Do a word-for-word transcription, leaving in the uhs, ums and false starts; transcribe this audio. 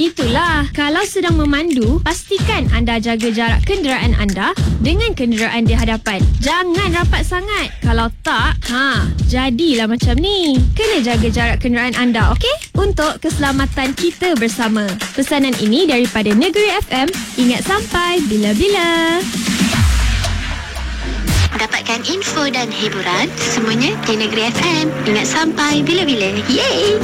Itulah, kalau sedang memandu, pastikan anda jaga jarak kenderaan anda dengan kenderaan di hadapan. Jangan rapat sangat. Kalau tak, ha, jadilah macam ni. Kena jaga jarak kenderaan anda, okey? Untuk keselamatan kita bersama. Pesanan ini daripada Negeri F M. Ingat sampai bila-bila. Dapatkan info dan hiburan semuanya di Negeri F M. Ingat sampai bila-bila. Yeay!